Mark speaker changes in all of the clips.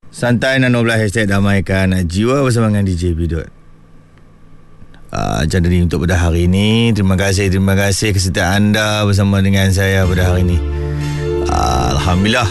Speaker 1: Santai 612 hashtag damaikan jiwa bersama dengan DJ Bidut. Jadi untuk pada hari ini, terima kasih kesertaan anda bersama dengan saya pada hari ini. Alhamdulillah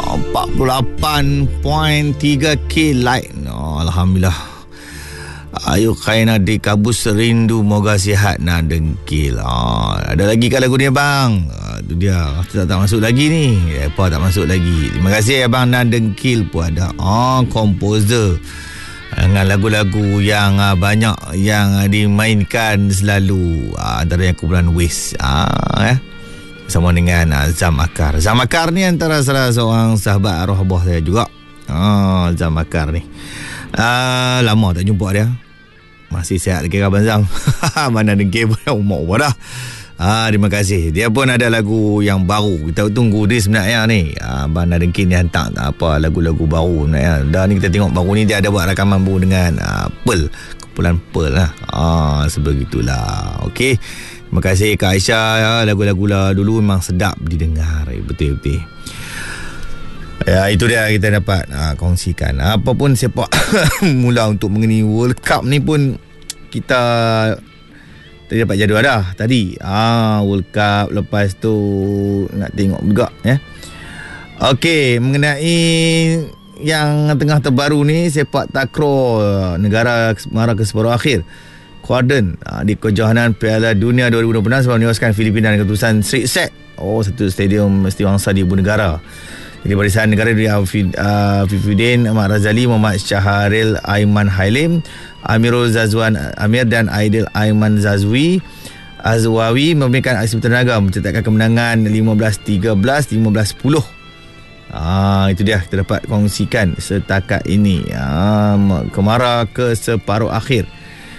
Speaker 1: 48.3k like. Alhamdulillah. Ayo kaina dikabus rindu, moga sihat nak dengkil. Ada lagi kan lagu ni bang? Tu dia. Tak masuk lagi ni. Apa tak masuk lagi. Terima kasih abang nak dengkil pun ada. Komposer dengan lagu-lagu yang banyak yang dimainkan selalu. Antara yang kumpulan Waste. Bersama dengan Zam Akar. Zam Akar ni antara salah seorang sahabat arwah abah saya juga. Zam Akar ni. Lama tak jumpa dia. Masih sihat lagi Abang Zam. Mana dengki pun umur dah. Terima kasih. Dia pun ada lagu yang baru. Kita tunggu dia sebenarnya ni. Abang Dengki ni hantar apa lagu-lagu baru sebenarnya. Dah ni kita tengok baru ni dia ada buat rakaman baru dengan Pearl. Kumpulan Pearl lah. Sebegitulah. Okey. Terima kasih Kak Aisyah. Lagu-lagu lah dulu memang sedap didengar. Betul-betul. Ya, itu dia kita dapat kongsikan. Apapun sepak mula untuk mengenai World Cup ni pun kita dapat jadual dah tadi. World Cup, lepas tu nak tengok juga ya. Okey, mengenai yang tengah terbaru ni, sepak takraw negara mara ke separuh akhir. Kuarden di kejohanan Piala Dunia 2026 sebab menewaskan Filipina dengan keputusan straight set. Satu stadium Setiawangsa di Ibu Negara. Jadi barisan negara dari Fifuddin Ahmad Razali, Muhammad Syaharil Aiman Hailim, Amirul Zazwan Amir dan Aidil Aiman Azwawi memberikan aksi bertenaga mencetakkan kemenangan 15-13, 15-10. Itu dia kita dapat kongsikan setakat ini. Kemara ke separuh akhir.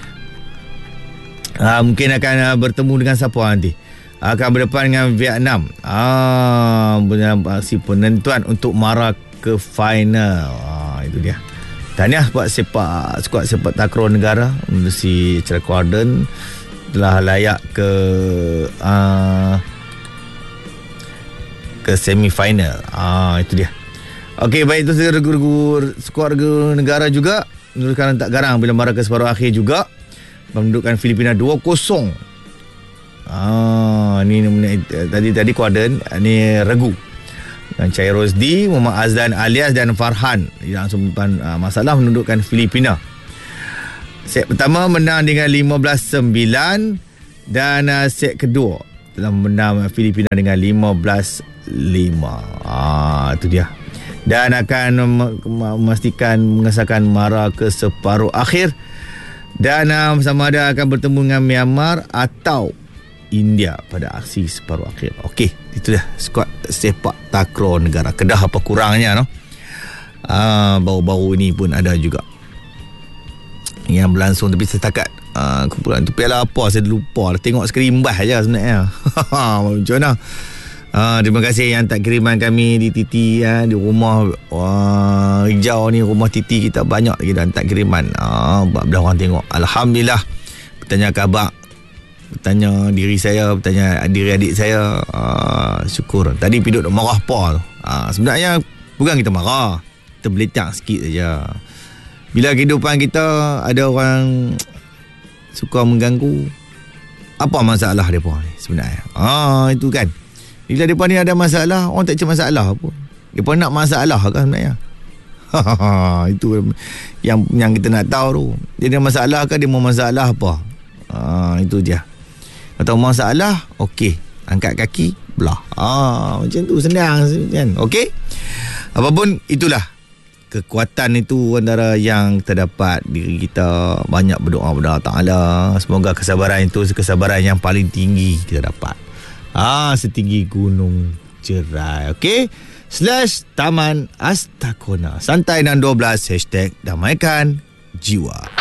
Speaker 1: Mungkin akan bertemu dengan siapa nanti? Akan berdepan dengan Vietnam dalam aksi penentuan untuk mara ke final. Itu dia. Tahniah buat skuad sepak takraw negara menerusi acara Kuarden telah layak ke semifinal. Itu dia. Okey, baik, itu saja skuad negara juga meneruskan tak garang bila mara ke separuh akhir juga menundukkan Filipina 2-0. Ni tadi Kuarden ni regu dengan Cahaya Rosdi, Muhammad Azlan Alias dan Farhan langsung depan masalah menundukkan Filipina. Set pertama menang dengan 15-9 dan set kedua telah menang Filipina dengan 15-5. Itu dia. Dan akan memastikan mengesahkan mara ke separuh akhir dan sama ada akan bertemu dengan Myanmar atau India pada aksi separuh akhir. Okey, itu dah skuad sepak takraw negara. Kedah apa kurangnya baru-baru ini pun ada juga yang berlangsung, tapi setakat kumpulan tu piala apa saya lupa. Tengok sekali imbas aja sebenarnya. Macam mana? Terima kasih yang tak kiriman kami di Titi di rumah hijau ni, rumah Titi kita banyak lagi dan tak kiriman. Belah orang tengok. Alhamdulillah. Bertanya khabar, bertanya diri saya, bertanya diri adik saya. Syukur. Tadi Pidut marah apa tu. Sebenarnya bukan kita marah, kita beletak sikit saja. Bila kehidupan kita ada orang suka mengganggu, apa masalah mereka ni sebenarnya? Itu kan. Bila mereka ni ada masalah, orang tak cari masalah pun. Mereka nak masalah kan sebenarnya. Itu yang kita nak tahu tu. Dia ada masalah ke, dia mau masalah apa? Itu dia. Atau masalah, okey, angkat kaki, belah. Macam tu, senang kan. Okey. Apapun itulah, kekuatan itu antara yang terdapat diri kita. Banyak berdoa kepada Allah Ta'ala. Semoga kesabaran itu kesabaran yang paling tinggi kita dapat. Setinggi gunung Jerai. Okey. /Taman Astakona. Santai dan 12 #damaikan jiwa.